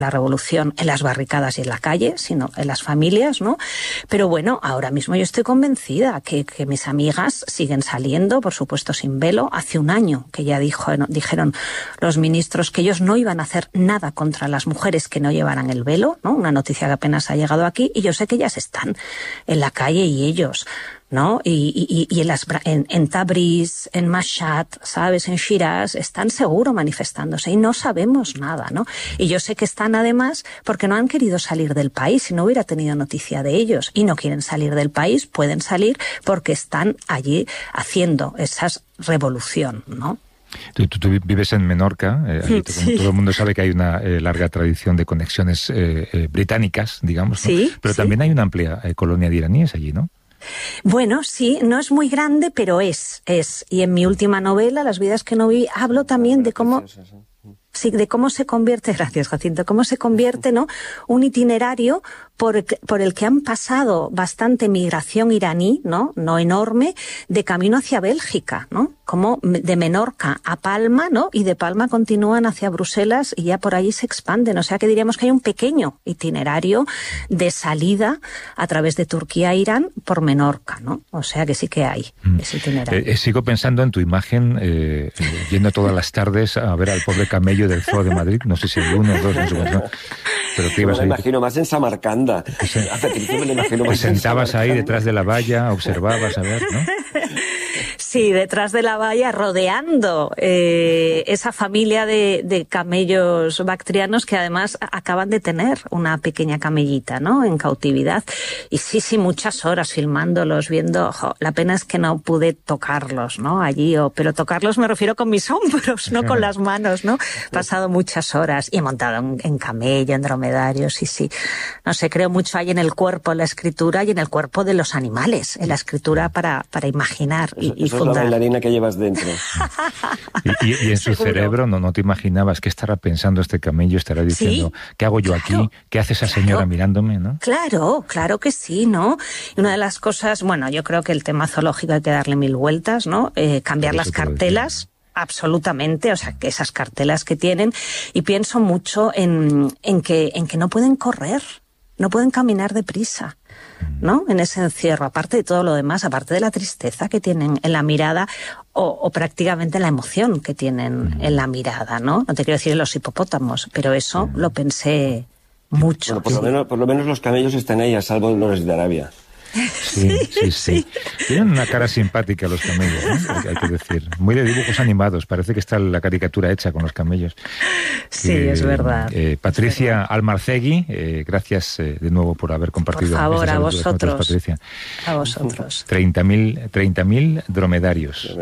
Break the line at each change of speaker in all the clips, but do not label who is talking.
la revolución en las barricadas y en la calle, sino en las familias, ¿no? Pero bueno, ahora mismo yo estoy convencida que mis amigas siguen saliendo, por supuesto sin velo. Hace un año que ya dijeron los ministros que ellos no iban a hacer nada contra las mujeres que no llevaran el velo, ¿no? Una noticia que apenas ha llegado aquí, y yo sé que ellas están en la calle y ellos, ¿no? Y en Tabriz, en Mashhad, ¿sabes? En Shiraz, están seguro manifestándose y no sabemos nada, ¿no? Y yo sé que están además porque no han querido salir del país, si no hubiera tenido noticia de ellos, y no quieren salir del país, pueden salir porque están allí haciendo esa revolución, ¿no?
Tú vives en Menorca,
sí.
Todo el mundo sabe que hay una larga tradición de conexiones británicas, digamos, ¿no?
Sí,
pero
sí.
también hay una amplia colonia de iraníes allí, ¿no?
Bueno, sí, no es muy grande, pero es. Y en mi última novela, Las vidas que no viví, hablo también de cómo... Sí, de cómo se convierte, gracias Jacinto, cómo se convierte, ¿no?, un itinerario por el que han pasado bastante migración iraní, ¿no? No enorme, de camino hacia Bélgica, ¿no? Como de Menorca a Palma, ¿no? Y de Palma continúan hacia Bruselas y ya por allí se expanden. O sea que diríamos que hay un pequeño itinerario de salida a través de Turquía a Irán por Menorca, ¿no? O sea que sí que hay ese itinerario.
Sigo pensando en tu imagen, yendo todas las tardes a ver al pobre camello del Zoo de Madrid, no sé si hay uno o dos, no sé cuánto, pero que ibas
me
ahí.
lo imagino más en Samarcanda.
Te sentabas ahí detrás de la valla, observabas, a ver, ¿no?
Sí, detrás de la valla, rodeando esa familia de camellos bactrianos que además acaban de tener una pequeña camellita, ¿no?, en cautividad. Y sí, muchas horas filmándolos, viendo... la pena es que no pude tocarlos, ¿no?, allí. Pero tocarlos me refiero con mis hombros, no con las manos, ¿no? He pasado muchas horas y he montado en camello, en dromedario, sí. No sé, creo mucho hay en el cuerpo, en la escritura y en el cuerpo de los animales, en la escritura para imaginar y
eso es la bailarina que llevas dentro.
Y en su cerebro no te imaginabas qué estará pensando este camello, estará diciendo, ¿sí? ¿Qué hago yo aquí? ¿Qué hace esa señora mirándome? ¿No?
Claro que sí, ¿no? Y una de las cosas, bueno, yo creo que el tema zoológico hay que darle 1000 vueltas, ¿no? Cambiar las cartelas. Absolutamente, o sea, que esas cartelas que tienen, y pienso mucho en que no pueden correr, no pueden caminar deprisa, ¿no? En ese encierro, aparte de todo lo demás, aparte de la tristeza que tienen en la mirada o prácticamente la emoción que tienen en la mirada, ¿no? No te quiero decir en los hipopótamos, pero eso lo pensé mucho.
Bueno, por lo menos los camellos están ahí a salvo de los de Arabia.
Sí. Tienen una cara simpática los camellos, ¿no? Hay que decir. Muy de dibujos animados. Parece que está la caricatura hecha con los camellos.
Sí, es verdad.
Patricia Almarcegui, gracias de nuevo por haber compartido.
Por favor, a vosotros.
Patricia.
A vosotros.
30.000 dromedarios.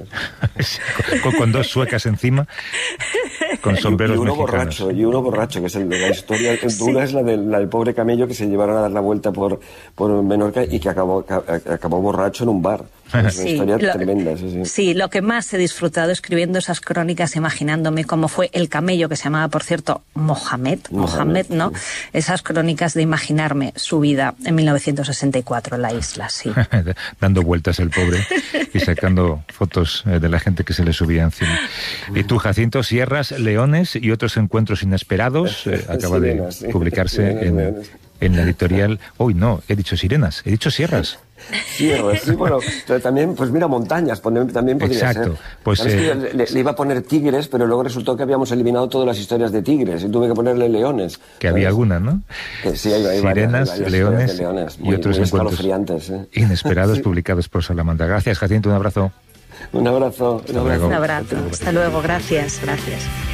con 2 suecas encima, con sombreros
y uno
mexicanos.
Uno borracho, que es el de la historia dura, es la del pobre camello que se llevaron a dar la vuelta por Menorca y que acabó borracho en un bar. Es una historia tremenda.
Sí, lo que más he disfrutado escribiendo esas crónicas, imaginándome cómo fue el camello, que se llamaba, por cierto, Mohamed, ¿no? Sí. Esas crónicas de imaginarme su vida en 1964 en la isla, sí.
Dando vueltas el pobre y sacando fotos de la gente que se le subía encima. Y tú, Jacinto, Sierras, Leones y otros encuentros inesperados, acaba de publicarse en la editorial... Uy, no, he dicho sirenas, he dicho sierras.
Sierras, sí, bueno, pero también, pues mira, montañas, también podría ser.
Pues,
le iba a poner tigres, pero luego resultó que habíamos eliminado todas las historias de tigres y tuve que ponerle leones.
Que había algunas, ¿no?
Que sí, hay
sirenas,
varias
leones
muy,
y otros
muy
encuentros inesperados publicados por Salamanca. Gracias, Jacinto, un abrazo.
Un abrazo.
Un abrazo. Hasta luego, gracias.